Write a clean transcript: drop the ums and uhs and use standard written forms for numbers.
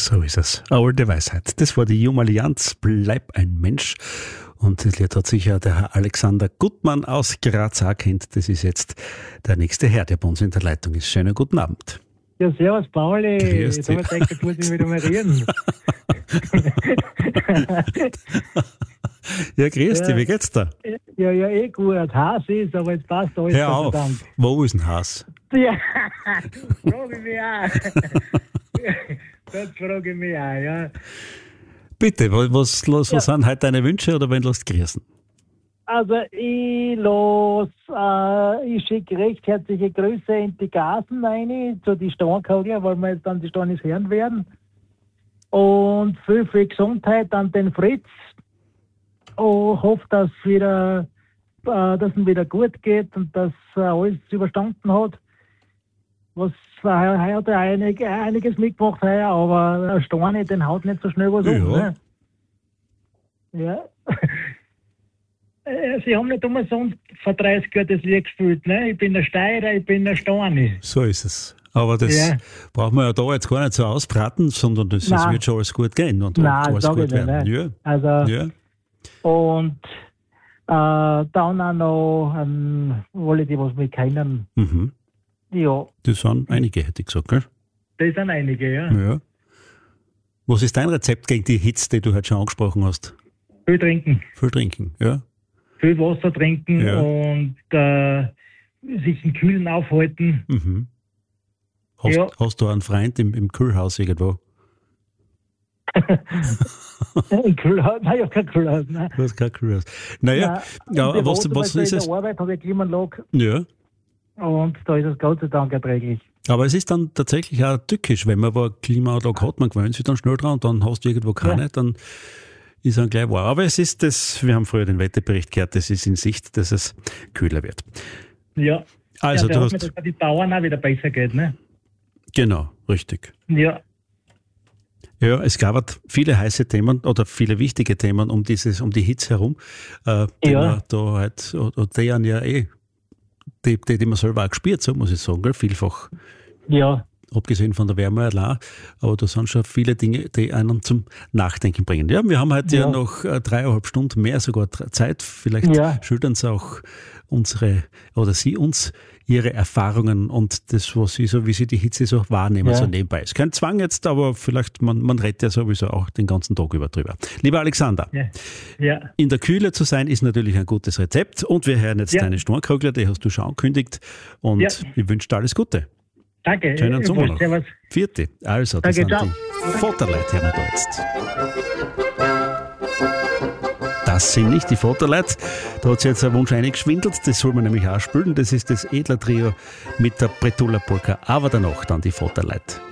So ist es. Eine alte Weisheit. Das war die Jung-Allianz, Bleib ein Mensch. Und das Lied hat sicher der Herr Alexander Gutmann aus Graz auch kennt. Das ist jetzt der nächste Herr, der bei uns in der Leitung ist. Schönen guten Abend. Ja, servus Pauli. Grüß Jetzt habe ich gedacht, jetzt muss ich wieder mal reden. Ja, grüß dich, wie geht's da? Ja, eh gut. Hass ist, aber jetzt passt alles. Hör auf, wo ist ein Hass? Ja, frage ich mich auch. Das frage ich mich auch, ja. Bitte, was sind heute deine Wünsche oder wenn du lässt grüßen? Also ich schicke recht herzliche Grüße in die Gasen rein, zu die Steinkogler, weil wir jetzt dann die Steines hören werden. Und viel Gesundheit an den Fritz. Und hoffe, dass ihm wieder gut geht und dass er alles überstanden hat. Was er hat ja einiges mitgemacht, aber ein Steine, den haut nicht so schnell was um. Ne? Ja. Sie haben nicht umsonst vor 30 Jahren das Lied gespielt. Ne? Ich bin ein Steirer, ich bin ein Steine. So ist es. Aber das braucht man ja da jetzt gar nicht so ausbraten, sondern es wird schon alles gut gehen und alles gut werden. Ja. Also, ja. Und dann auch noch alle, die was mich kennen. Mhm. Ja. Das sind einige, hätte ich gesagt, gell? Das sind einige, ja. Was ist dein Rezept gegen die Hitze, die du heute schon angesprochen hast? Viel trinken. Viel trinken, ja. Viel Wasser trinken und sich im Kühlen aufhalten. Mhm. Hast du einen Freund im Kühlhaus irgendwo? Im Kühlhaus? Nein, ich habe kein Kühlhaus. Nein. Du hast kein Kühlhaus. Naja, was ist es? In der Arbeit habe ich Klimaanlage. Ja. Und da ist es Gott sei Dank erträglich. Aber es ist dann tatsächlich auch tückisch, wenn man eine Klimaanlage hat, man gewöhnt sich dann schnell dran und dann hast du irgendwo keine, dann ist dann gleich wahr. Aber es ist das, wir haben früher den Wetterbericht gehört, das ist in Sicht, dass es kühler wird. Ja. Also du hast... dass die Bauern auch wieder besser geht, ne? Genau, richtig. Ja. Ja, es gab viele heiße Themen oder viele wichtige Themen um die Hitze herum, die man da halt, oder die haben ja die man selber auch gespürt, so muss ich sagen, gell? Vielfach. Ja. Abgesehen von der Wärme allein, aber da sind schon viele Dinge, die einen zum Nachdenken bringen. Ja, wir haben heute ja noch 3,5 Stunden mehr sogar Zeit. Vielleicht schildern Sie auch Sie uns Ihre Erfahrungen und das, was Sie so, wie Sie die Hitze so wahrnehmen, so nebenbei. Ist kein Zwang jetzt, aber vielleicht, man redet ja sowieso auch den ganzen Tag über drüber. Lieber Alexander, in der Kühle zu sein, ist natürlich ein gutes Rezept und wir hören jetzt deine Steinkogler, die hast du schon angekündigt und ich wünsche dir alles Gute. Danke. Schönen Sommer noch. Servus. Vierte. Also, das sind die Vaterleute, hören wir da jetzt. Das sind nicht die Vaterleute. Da hat sich jetzt ein Wunsch eingeschwindelt. Das soll man nämlich auch spielen. Das ist das Edler Trio mit der Bretulla Polka. Aber danach dann die Vaterleute.